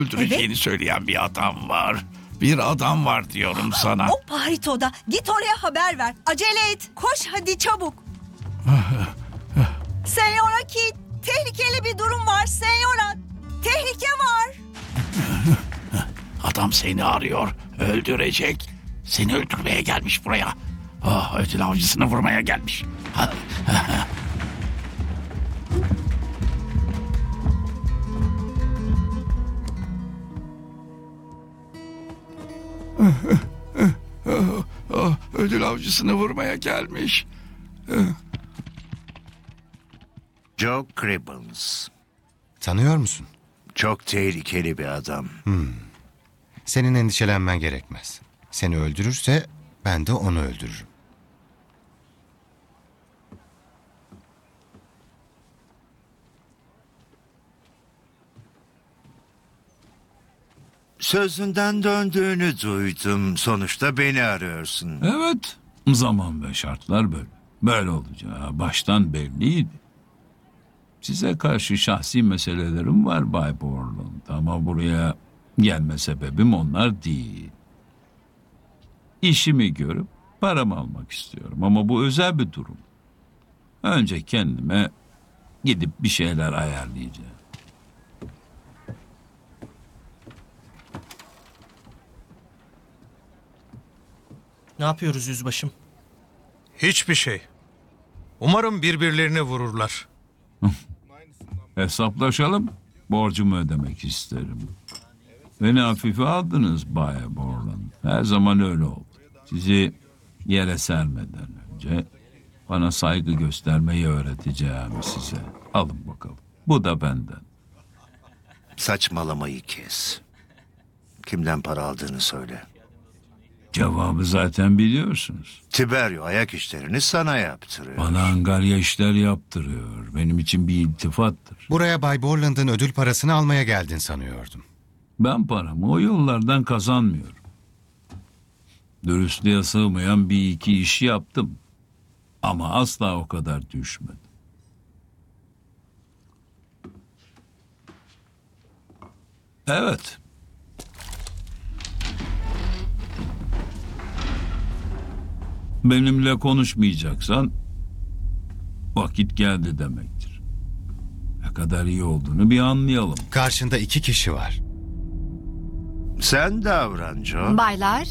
öldüreceğini söyleyen bir adam var. Bir adam var diyorum sana. O Pahrito'da. Git oraya haber ver. Acele et. Koş hadi çabuk. Senyora Kit. Tehlikeli bir durum var Senyora. Tehlike var. Adam seni arıyor. Öldürecek. Seni öldürmeye gelmiş buraya. Ödül avcısını vurmaya gelmiş. Ödül avcısını vurmaya gelmiş. Joe Cribbins. Tanıyor musun? Çok tehlikeli bir adam. Senin endişelenmen gerekmez. Seni öldürürse ben de onu öldürürüm. Sözünden döndüğünü duydum. Sonuçta beni arıyorsun. Evet, zaman ve şartlar böyle. Böyle olacağı baştan belliydi. Size karşı şahsi meselelerim var Bay Borland ama buraya gelme sebebim onlar değil. İşimi görüp paramı almak istiyorum ama bu özel bir durum. Önce kendime gidip bir şeyler ayarlayacağım. Ne yapıyoruz yüzbaşım? Hiçbir şey. Umarım birbirlerini vururlar. Hesaplaşalım. Borcumu ödemek isterim. Beni hafife aldınız Bay Borland. Her zaman öyle oldu. Sizi yere sermeden önce bana saygı göstermeyi öğreteceğim size. Alın bakalım. Bu da benden. Saçmalamayı kes. Kimden para aldığını söyle. Cevabı zaten biliyorsunuz. Tiberio ayak işlerini sana yaptırıyor. Bana angarya işler yaptırıyor. Benim için bir iltifattır. Buraya Bay Borland'ın ödül parasını almaya geldin sanıyordum. Ben paramı o yollardan kazanmıyorum. Dürüstlüğe sığmayan bir iki iş yaptım. Ama asla o kadar düşmedim. Evet. Benimle konuşmayacaksan vakit geldi demektir. Ne kadar iyi olduğunu bir anlayalım. Karşında 2 kişi var. Sen davran Joe. Baylar,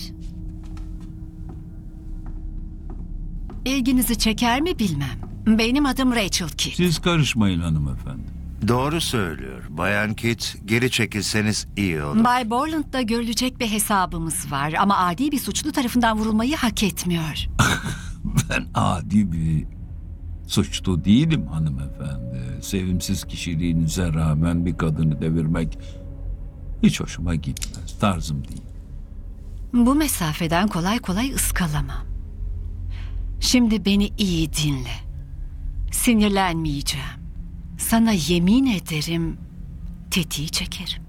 ilginizi çeker mi bilmem. Benim adım Rachel Kidd. Siz karışmayın hanımefendi. Doğru söylüyor. Bayan Kit, geri çekilseniz iyi olur. Bay Borland'da görülecek bir hesabımız var ama adi bir suçlu tarafından vurulmayı hak etmiyor. Ben adi bir suçlu değilim hanımefendi. Sevimsiz kişiliğinize rağmen bir kadını devirmek hiç hoşuma gitmez. Tarzım değil. Bu mesafeden kolay kolay ıskalamam. Şimdi beni iyi dinle. Sinirlenmeyeceğim. Sana yemin ederim tetiği çekerim.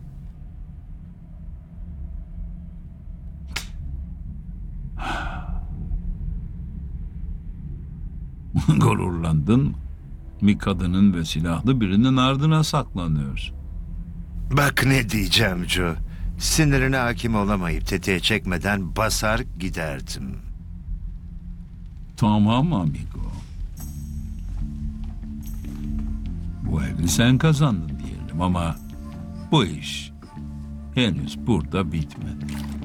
Gururlandın mı? Bir kadının ve silahlı birinin ardına saklanıyorsun. Bak ne diyeceğim Joe. Sinirine hakim olamayıp tetiğe çekmeden basar giderdim. Tamam amigo. Bu eli sen kazandın diyelim ama bu iş henüz burada bitmedi.